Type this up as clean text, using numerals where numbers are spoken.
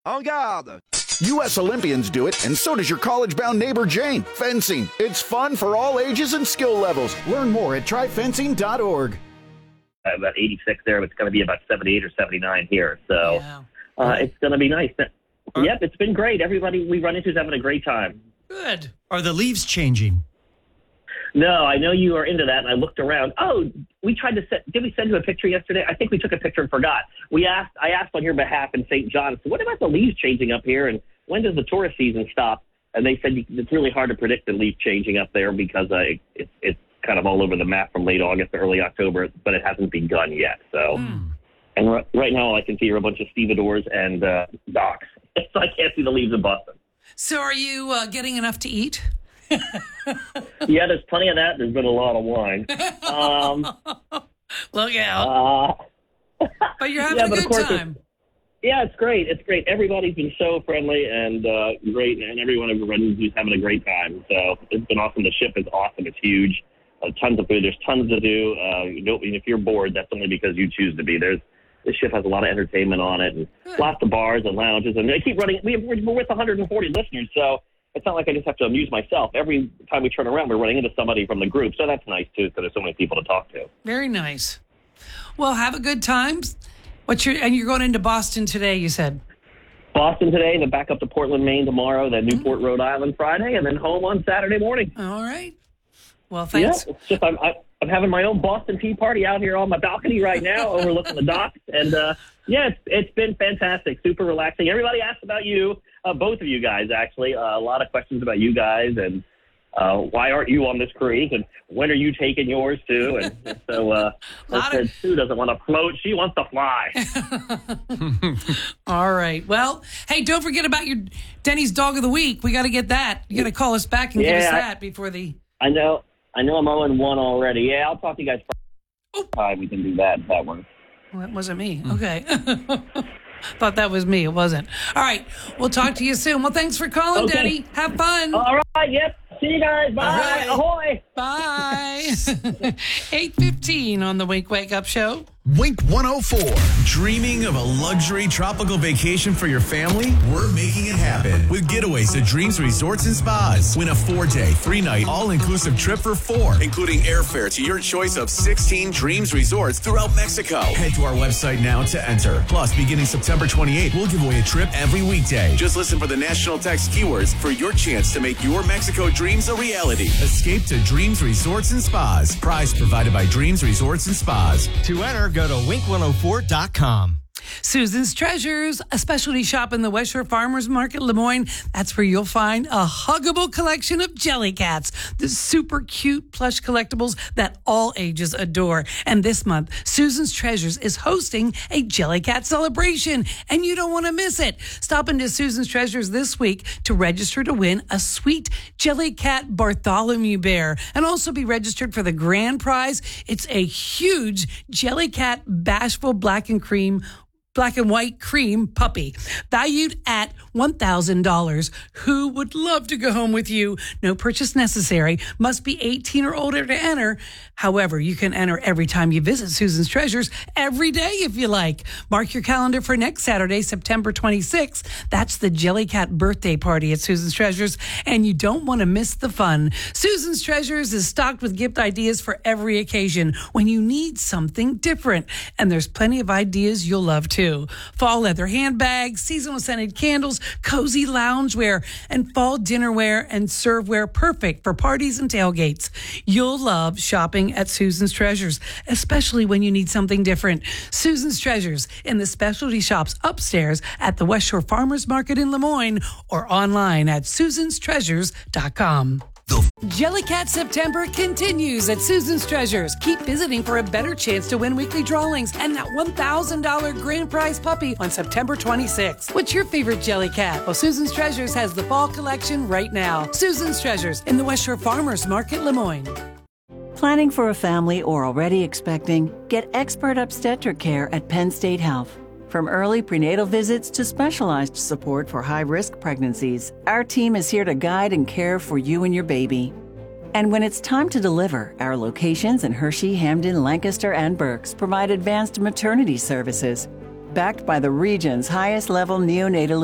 En garde! U.S. Olympians do it, and so does your college-bound neighbor Jane. Fencing. It's fun for all ages and skill levels. Learn more at tryfencing.org. About 86 there, but it's going to be about 78 or 79 here. So it's going to be nice. Yep, it's been great. Everybody we run into is having a great time. Good. Are the leaves changing? No, I know you are into that, and I looked around. Oh, we tried to did we send you a picture yesterday? I think we took a picture and forgot. I asked on your behalf in St. John's, what about the leaves changing up here, and when does the tourist season stop? And they said it's really hard to predict the leaf changing up there because it's kind of all over the map from late August to early October, but it hasn't begun yet. So, and right now all I can see are a bunch of stevedores and docks. So I can't see the leaves in Boston. So are you getting enough to eat? Yeah, there's plenty of that. There's been a lot of wine. Look out. But you're having a good time. Yeah, it's great. It's great. Everybody's been so friendly and great, and everyone I've run into is having a great time. So it's been awesome. The ship is awesome. It's huge. Tons of food. There's tons to do. If you're bored, that's only because you choose to be. This ship has a lot of entertainment on it, and lots of bars and lounges, and they keep running. We're with 140 listeners, so it's not like I just have to amuse myself. Every time we turn around, we're running into somebody from the group, so that's nice, too, because there's so many people to talk to. Very nice. Well, have a good time. And you're going into Boston today, you said? Boston today, then back up to Portland, Maine tomorrow, then Newport, Rhode Island Friday, and then home on Saturday morning. All right. Well, thanks. Yeah, it's just I'm having my own Boston tea party out here on my balcony right now, overlooking the docks, and it's been fantastic, super relaxing. Everybody asked about you, both of you guys actually, a lot of questions about you guys, and why aren't you on this cruise, and when are you taking yours too? And so I said Sue doesn't want to float; she wants to fly. All right. Well, hey, don't forget about your Denny's Dog of the Week. We got to get that. You got to call us back and give us that before the. I know I'm 0-1 already. Yeah, I'll talk to you guys first. We can do that if that works. Well, that wasn't me. Okay. Thought that was me. It wasn't. All right. We'll talk to you soon. Well, thanks for calling, Denny. Have fun. All right. Yep. See you guys. Bye. Right. Ahoy. Bye. 8:15 on the Wink Wake Up Show. Wink 104. Dreaming of a luxury tropical vacation for your family? We're making it happen with getaways to Dreams Resorts and Spas. Win a 4-day, 3-night, all-inclusive trip for 4, including airfare to your choice of 16 Dreams Resorts throughout Mexico. Head to our website now to enter. Plus, beginning September 28th, we'll give away a trip every weekday. Just listen for the national text keywords for your chance to make your Mexico dreams a reality. Escape to Dreams Resorts and Spas. Prize provided by Dreams Resorts and Spas. To enter, go to wink104.com. Susan's Treasures, a specialty shop in the West Shore Farmers Market, Lemoyne. That's where you'll find a huggable collection of Jellycats, the super cute plush collectibles that all ages adore. And this month, Susan's Treasures is hosting a Jellycat celebration, and you don't want to miss it. Stop into Susan's Treasures this week to register to win a sweet Jellycat Bartholomew bear, and also be registered for the grand prize. It's a huge Jellycat Bashful Black and white cream puppy, valued at $1,000. Who would love to go home with you? No purchase necessary. Must be 18 or older to enter. However, you can enter every time you visit Susan's Treasures, every day if you like. Mark your calendar for next Saturday, September 26th. That's the Jellycat birthday party at Susan's Treasures, and you don't want to miss the fun. Susan's Treasures is stocked with gift ideas for every occasion when you need something different, and there's plenty of ideas you'll love too. Fall leather handbags, seasonal scented candles, cozy loungewear, and fall dinnerware and serveware, perfect for parties and tailgates. You'll love shopping at Susan's Treasures, especially when you need something different. Susan's Treasures in the specialty shops upstairs at the West Shore Farmers Market in Lemoyne, or online at susanstreasures.com. Jellycat September continues at Susan's Treasures. Keep visiting for a better chance to win weekly drawings and that $1,000 grand prize puppy on September 26th. What's your favorite Jellycat? Well, Susan's Treasures has the fall collection right now. Susan's Treasures in the West Shore Farmers Market, Lemoyne. Planning for a family or already expecting? Get expert obstetric care at Penn State Health. From early prenatal visits to specialized support for high-risk pregnancies, our team is here to guide and care for you and your baby. And when it's time to deliver, our locations in Hershey, Hamden, Lancaster, and Berks provide advanced maternity services, backed by the region's highest-level neonatal